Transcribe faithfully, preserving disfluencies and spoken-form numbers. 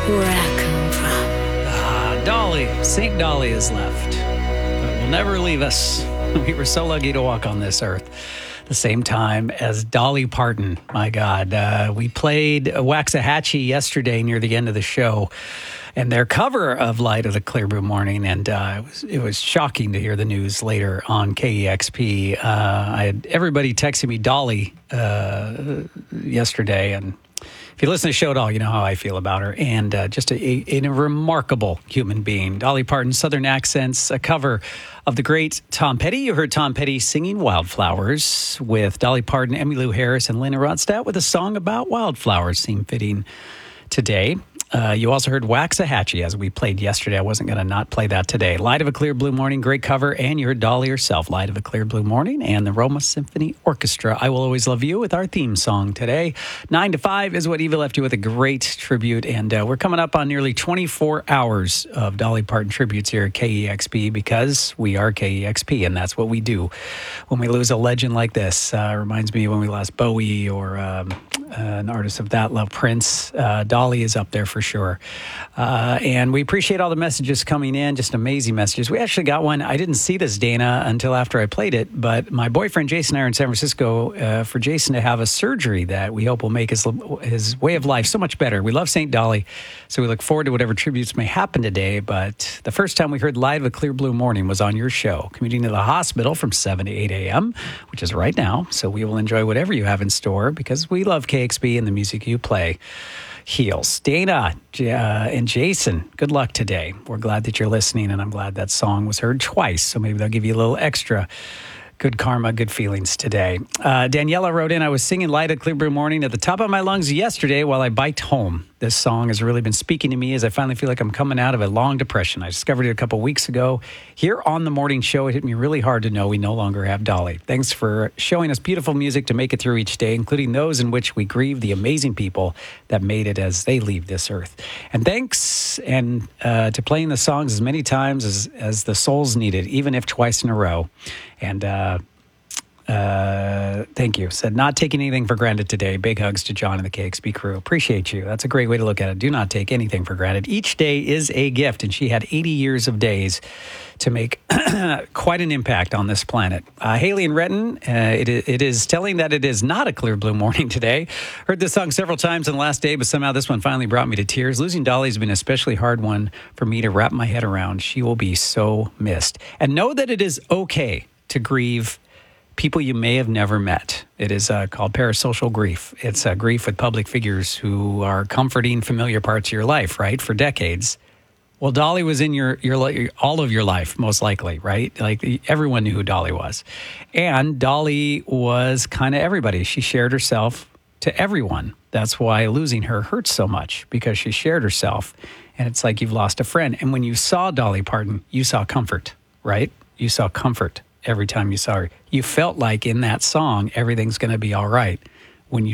where I come from. Ah, Dolly, Saint Dolly is left, but will never leave us. We were so lucky to walk on this earth the same time as Dolly Parton. My God, uh, we played Waxahachie yesterday near the end of the show, and their cover of Light of the Clear Blue Morning, and uh, it was it was shocking to hear the news later on K E X P. Uh, I had everybody texting me Dolly uh, yesterday, and if you listen to the show at all, you know how I feel about her. And uh, just a, a, a remarkable human being. Dolly Parton, Southern accents, a cover of the great Tom Petty. You heard Tom Petty singing Wildflowers with Dolly Parton, Emmylou Harris, and Linda Ronstadt with a song about wildflowers. Seemed fitting today. Uh, you also heard Waxahachie, as we played yesterday. I wasn't going to not play that today. Light of a Clear Blue Morning, great cover. And you heard Dolly herself, Light of a Clear Blue Morning, and the Roma Symphony Orchestra, I Will Always Love You, with our theme song today. Nine to five is what Eva left you with, a great tribute. And uh, we're coming up on nearly twenty-four hours of Dolly Parton tributes here at K E X P, because we are K E X P, and that's what we do when we lose a legend like this. Uh, reminds me when we lost Bowie, or um, uh, an artist of that love, Prince. Uh, Dolly is up there for sure. Uh, and we appreciate all the messages coming in, just amazing messages. We actually got one. I didn't see this, Dana, until after I played it, but my boyfriend Jason and I are in San Francisco uh, for Jason to have a surgery that we hope will make his, his way of life so much better. We love Saint Dolly, so we look forward to whatever tributes may happen today. But the first time we heard Light of a Clear Blue Morning was on your show, commuting to the hospital from seven to eight a.m., which is right now. So we will enjoy whatever you have in store, because we love K X P and the music you play heals. Dana uh, and Jason, good luck today. We're glad that you're listening, and I'm glad that song was heard twice, so maybe they'll give you a little extra good karma, good feelings today. Uh, Daniela wrote in, I was singing Light of Clear Blue Morning at the top of my lungs yesterday while I biked home. This song has really been speaking to me as I finally feel like I'm coming out of a long depression. I discovered it a couple weeks ago. Here on the morning show, it hit me really hard to know we no longer have Dolly. Thanks for showing us beautiful music to make it through each day, including those in which we grieve the amazing people that made it as they leave this earth. And thanks and uh, to playing the songs as many times as, as the souls needed, even if twice in a row. And uh, uh, thank you. Said, not taking anything for granted today. Big hugs to John and the K X P crew. Appreciate you. That's a great way to look at it. Do not take anything for granted. Each day is a gift, and she had eighty years of days to make quite an impact on this planet. Uh, Haley and Renton, uh, it, it is telling that it is not a clear blue morning today. Heard this song several times in the last day, but somehow this one finally brought me to tears. Losing Dolly has been an especially hard one for me to wrap my head around. She will be so missed. And know that it is okay to grieve people you may have never met. It is uh, called parasocial grief. It's a grief with public figures who are comforting familiar parts of your life, right, for decades. Well, Dolly was in your, your all of your life, most likely, right? Like, everyone knew who Dolly was. And Dolly was kind of everybody. She shared herself to everyone. That's why losing her hurts so much, because she shared herself. And it's like you've lost a friend. And when you saw Dolly Parton, you saw comfort, right? You saw comfort every time you saw her. You felt like in that song, everything's going to be all right.